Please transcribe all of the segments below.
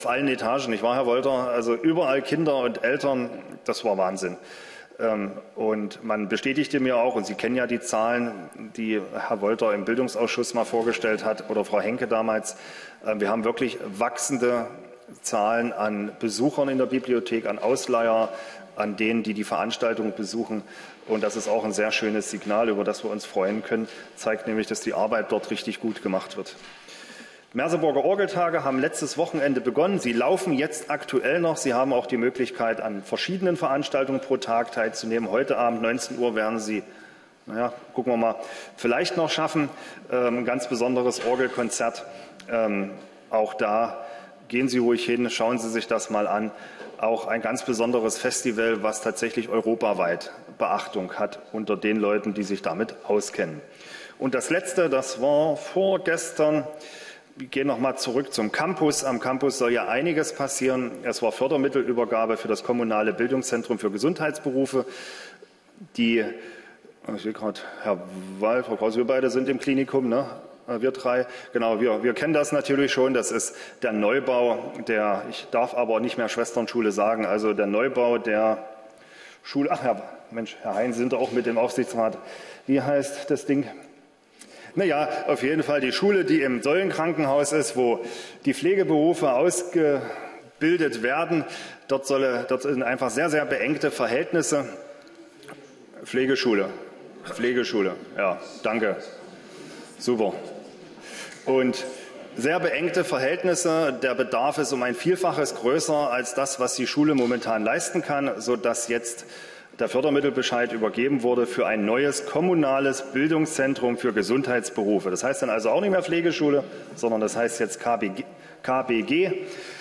allen Etagen, nicht wahr, Herr Wolter? Also überall Kinder und Eltern, das war Wahnsinn. Und man bestätigte mir auch, und Sie kennen ja die Zahlen, die Herr Wolter im Bildungsausschuss mal vorgestellt hat oder Frau Henke damals, wir haben wirklich wachsende Zahlen an Besuchern in der Bibliothek, an Ausleiher, an denen, die die Veranstaltung besuchen. Und das ist auch ein sehr schönes Signal, über das wir uns freuen können, zeigt nämlich, dass die Arbeit dort richtig gut gemacht wird. Merseburger Orgeltage haben letztes Wochenende begonnen. Sie laufen jetzt aktuell noch. Sie haben auch die Möglichkeit, an verschiedenen Veranstaltungen pro Tag teilzunehmen. Heute Abend 19 Uhr werden Sie, gucken wir mal, vielleicht noch schaffen. Ein ganz besonderes Orgelkonzert. Auch da gehen Sie ruhig hin, schauen Sie sich das mal an. Auch ein ganz besonderes Festival, was tatsächlich europaweit Beachtung hat unter den Leuten, die sich damit auskennen. Und das Letzte, das war vorgestern. Wir gehen noch mal zurück zum Campus. Am Campus soll ja einiges passieren. Es war Fördermittelübergabe für das kommunale Bildungszentrum für Gesundheitsberufe. Ich sehe gerade, Herr Wall, Frau Kraus, wir beide sind im Klinikum, ne? Wir drei. Genau, wir kennen das natürlich schon. Das ist der Neubau ich darf aber nicht mehr Schwesternschule sagen, also der Neubau der Schule. Ach, Herr Hein, sind da auch mit dem Aufsichtsrat. Wie heißt das Ding? Naja, auf jeden Fall die Schule, die im Säulenkrankenhaus ist, wo die Pflegeberufe ausgebildet werden. Dort sind einfach sehr, sehr beengte Verhältnisse. Pflegeschule, ja, danke. Super. Und sehr beengte Verhältnisse. Der Bedarf ist um ein Vielfaches größer als das, was die Schule momentan leisten kann, sodass jetzt der Fördermittelbescheid übergeben wurde für ein neues kommunales Bildungszentrum für Gesundheitsberufe. Das heißt dann also auch nicht mehr Pflegeschule, sondern das heißt jetzt KBG.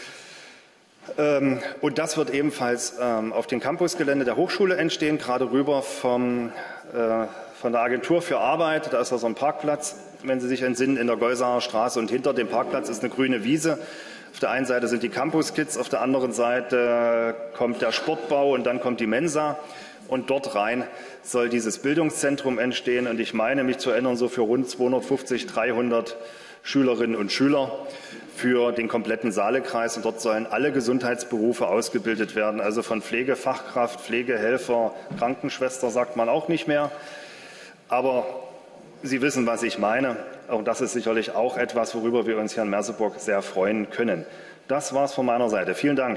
Und das wird ebenfalls auf dem Campusgelände der Hochschule entstehen, gerade rüber von der Agentur für Arbeit. Da ist ja so ein Parkplatz, wenn Sie sich entsinnen, in der Geusaer Straße. Und hinter dem Parkplatz ist eine grüne Wiese. Auf der einen Seite sind die Campus-Kids, auf der anderen Seite kommt der Sportbau und dann kommt die Mensa. Und dort rein soll dieses Bildungszentrum entstehen. Und ich meine, mich zu erinnern, so für rund 250, 300 Schülerinnen und Schüler für den kompletten Saalekreis. Und dort sollen alle Gesundheitsberufe ausgebildet werden. Also von Pflegefachkraft, Pflegehelfer, Krankenschwester sagt man auch nicht mehr. Aber Sie wissen, was ich meine. Und das ist sicherlich auch etwas, worüber wir uns hier in Merseburg sehr freuen können. Das war es von meiner Seite. Vielen Dank.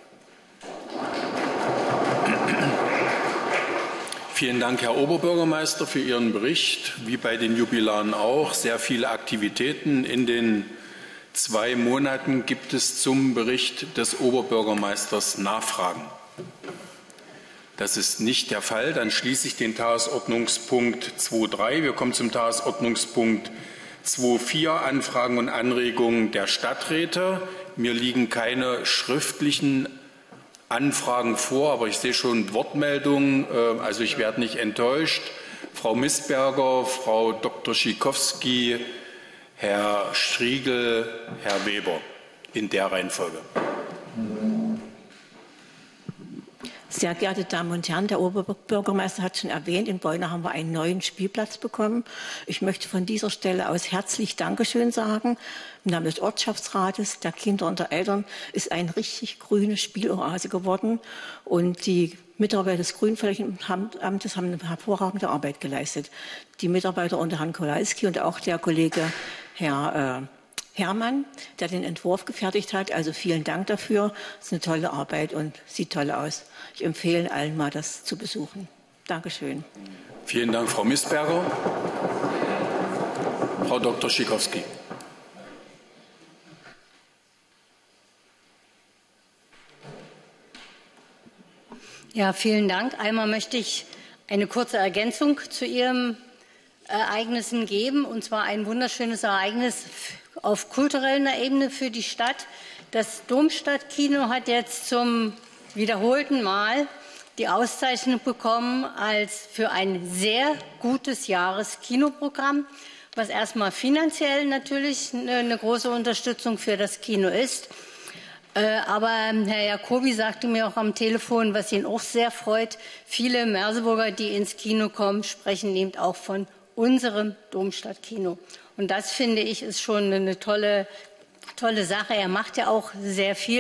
Vielen Dank, Herr Oberbürgermeister, für Ihren Bericht. Wie bei den Jubilaren auch. Sehr viele Aktivitäten. In den 2 Monaten gibt es zum Bericht des Oberbürgermeisters Nachfragen. Das ist nicht der Fall. Dann schließe ich den Tagesordnungspunkt 2.3. Wir kommen zum Tagesordnungspunkt 2.4, Anfragen und Anregungen der Stadträte. Mir liegen keine schriftlichen Anfragen vor, aber ich sehe schon Wortmeldungen. Also ich werde nicht enttäuscht. Frau Missberger, Frau Dr. Schikowski, Herr Striegel, Herr Weber, in der Reihenfolge. Sehr geehrte Damen und Herren, der Oberbürgermeister hat schon erwähnt, in Beuna haben wir einen neuen Spielplatz bekommen. Ich möchte von dieser Stelle aus herzlich Dankeschön sagen. Im Namen des Ortschaftsrates, der Kinder und der Eltern ist eine richtig grüne Spieloase geworden. Und die Mitarbeiter des Grünflächenamtes haben eine hervorragende Arbeit geleistet. Die Mitarbeiter unter Herrn Kolalski und auch der Kollege Herr Hermann, der den Entwurf gefertigt hat. Also vielen Dank dafür. Es ist eine tolle Arbeit und sieht toll aus. Ich empfehle allen mal, das zu besuchen. Dankeschön. Vielen Dank, Frau Missberger. Frau Dr. Schikowski. Ja, vielen Dank. Einmal möchte ich eine kurze Ergänzung zu Ihren Ereignissen geben, und zwar ein wunderschönes Ereignis auf kultureller Ebene für die Stadt. Das Domstadtkino hat jetzt zum wiederholten Mal die Auszeichnung bekommen als für ein sehr gutes Jahreskinoprogramm, was erstmal finanziell natürlich eine große Unterstützung für das Kino ist. Aber Herr Jacobi sagte mir auch am Telefon, was ihn auch sehr freut, viele Merseburger, die ins Kino kommen, sprechen eben auch von unserem Domstadtkino. Und das, finde ich, ist schon eine tolle Sache. Er macht ja auch sehr viel.